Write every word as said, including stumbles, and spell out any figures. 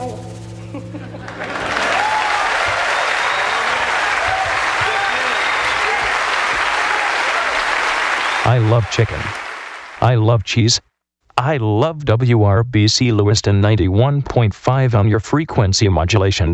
I love chicken. I love cheese. I love W R B C Lewiston ninety-one point five on your frequency modulation.